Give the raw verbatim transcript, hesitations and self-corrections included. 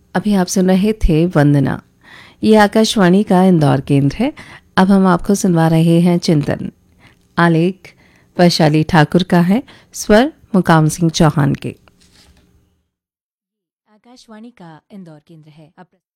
अभी आप सुन रहे थे वंदना। ये आकाशवाणी का इंदौर केंद्र है। अब हम आपको सुनवा रहे हैं चिंतन। आलेख वैशाली ठाकुर का है, स्वर मुकाम सिंह चौहान के। आकाशवाणी का इंदौर केंद्र है। अब